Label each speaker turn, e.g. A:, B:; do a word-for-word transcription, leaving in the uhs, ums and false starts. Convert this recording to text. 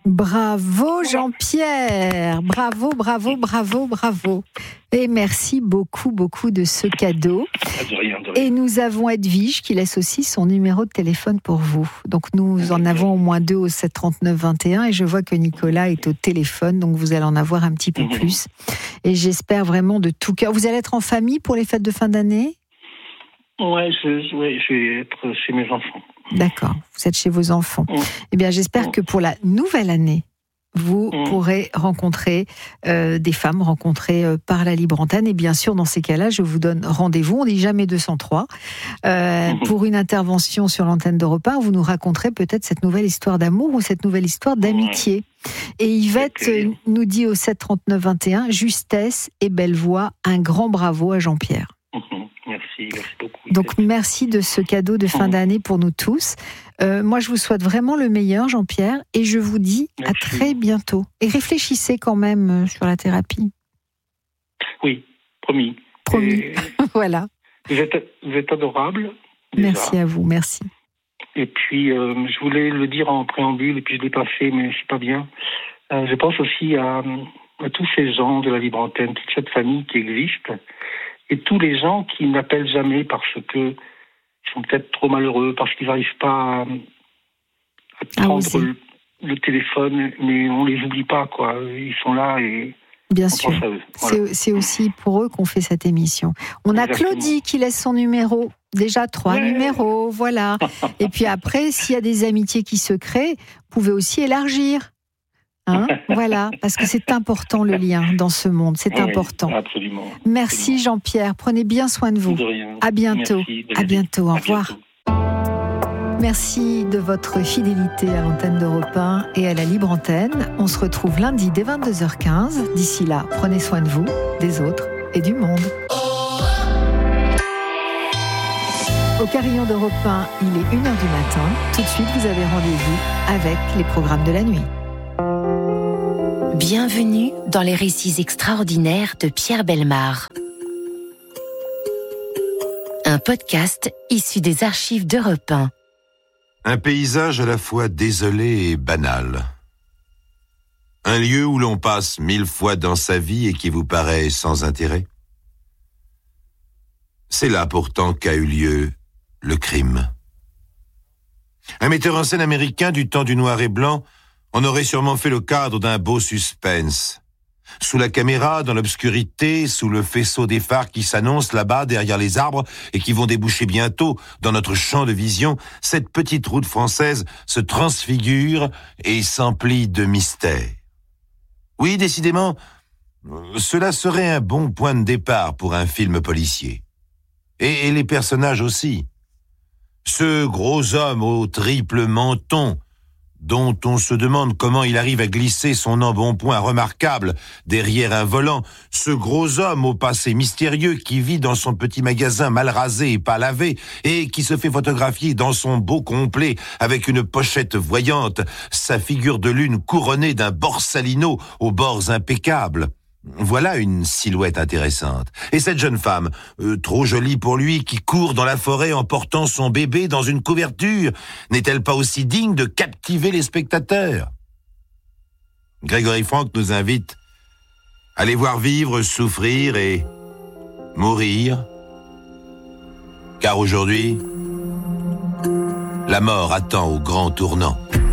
A: Bravo Jean-Pierre, bravo, bravo, bravo, bravo. Et merci beaucoup, beaucoup de ce cadeau.
B: De rien, de rien.
A: Et nous avons Edwige qui laisse aussi son numéro de téléphone pour vous. Donc nous en avons au moins deux au sept trente-neuf vingt et un et je vois que Nicolas est au téléphone, donc vous allez en avoir un petit peu mmh. plus. Et j'espère vraiment de tout cœur. Vous allez être en famille pour les fêtes de fin d'année ?
B: Ouais, je, ouais, je vais être chez mes enfants.
A: D'accord, vous êtes chez vos enfants. Mmh. Eh bien, j'espère mmh. que pour la nouvelle année, vous mmh. pourrez rencontrer euh, des femmes rencontrées euh, par la Libre Antenne. Et bien sûr, dans ces cas-là, je vous donne rendez-vous, on dit jamais deux cent trois, euh, mmh. pour une intervention sur l'antenne d'Europe un où vous nous raconterez peut-être cette nouvelle histoire d'amour ou cette nouvelle histoire d'amitié. Mmh. Et Yvette okay. nous dit au sept trente-neuf vingt et un, justesse et belle voix, un grand bravo à Jean-Pierre.
B: Mmh. Merci, merci beaucoup.
A: Donc merci de ce cadeau de fin d'année pour nous tous. Euh, moi je vous souhaite vraiment le meilleur Jean-Pierre et je vous dis merci. À très bientôt. Et réfléchissez quand même sur la thérapie.
B: Oui, promis.
A: Promis, et... voilà.
B: Vous êtes, vous êtes adorable. Déjà.
A: Merci à vous, merci.
B: Et puis euh, je voulais le dire en préambule et puis je ne l'ai pas fait mais c'est pas bien. Euh, je pense aussi à, à tous ces gens de la Libre Antenne, toute cette famille qui existe. Et tous les gens qui n'appellent jamais parce que ils sont peut-être trop malheureux, parce qu'ils n'arrivent pas à, à prendre
A: ah,
B: le, le téléphone, mais on les oublie pas, quoi. Ils sont là et
A: bien
B: on
A: sûr.
B: pense à eux.
A: Voilà. C'est, c'est aussi pour eux qu'on fait cette émission. On a Exactement. Claudie qui laisse son numéro. Déjà trois ouais. numéros, voilà. Et puis après, s'il y a des amitiés qui se créent, vous pouvez aussi élargir. Hein, voilà, parce que c'est important le lien dans ce monde, c'est oui, important.
B: Absolument.
A: Merci absolument. Jean-Pierre, prenez bien soin de vous.
B: De rien.
A: À bientôt.
B: Merci,
A: à bientôt, au revoir.
B: Bientôt.
A: Merci de votre fidélité à l'antenne d'Europe un et à la Libre Antenne. On se retrouve lundi dès vingt-deux heures quinze. D'ici là, prenez soin de vous, des autres et du monde. Au carillon d'Europe un, il est une heure du matin. Tout de suite, vous avez rendez-vous avec les programmes de la nuit.
C: Bienvenue dans les récits extraordinaires de Pierre Bellemare. Un podcast issu des archives d'Europe un.
D: Un paysage à la fois désolé et banal. Un lieu où l'on passe mille fois dans sa vie et qui vous paraît sans intérêt. C'est là pourtant qu'a eu lieu le crime. Un metteur en scène américain du temps du noir et blanc on aurait sûrement fait le cadre d'un beau suspense. Sous la caméra, dans l'obscurité, sous le faisceau des phares qui s'annoncent là-bas derrière les arbres et qui vont déboucher bientôt dans notre champ de vision, cette petite route française se transfigure et s'emplit de mystères. Oui, décidément, cela serait un bon point de départ pour un film policier. Et, et les personnages aussi. Ce gros homme au triple menton, dont on se demande comment il arrive à glisser son embonpoint remarquable derrière un volant, ce gros homme au passé mystérieux qui vit dans son petit magasin mal rasé et pas lavé et qui se fait photographier dans son beau complet avec une pochette voyante, sa figure de lune couronnée d'un borsalino aux bords impeccables. Voilà une silhouette intéressante. Et cette jeune femme, euh, trop jolie pour lui, qui court dans la forêt en portant son bébé dans une couverture, n'est-elle pas aussi digne de captiver les spectateurs ? Grégory Franck nous invite à les voir vivre, souffrir et mourir. Car aujourd'hui, la mort attend au grand tournant.